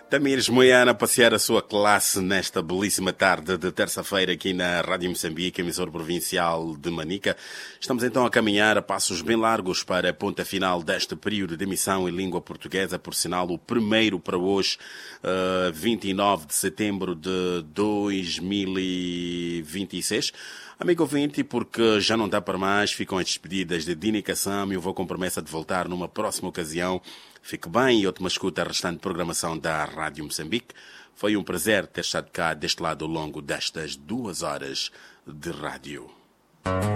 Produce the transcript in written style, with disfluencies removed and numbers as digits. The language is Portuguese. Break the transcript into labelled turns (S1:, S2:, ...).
S1: Tamires Moiana a passear a sua classe nesta belíssima tarde de terça-feira aqui na Rádio Moçambique, emissora provincial de Manica. Estamos então a caminhar a passos bem largos para a ponta final deste período de emissão em língua portuguesa, por sinal o primeiro para hoje, 29 de setembro de 2026. Amigo ouvinte, porque já não dá para mais, ficam as despedidas de Dini Kassam e eu vou com promessa de voltar numa próxima ocasião. Fique bem e ótima escuta a restante programação da Rádio Moçambique. Foi um prazer ter estado cá deste lado ao longo destas 2 horas de rádio.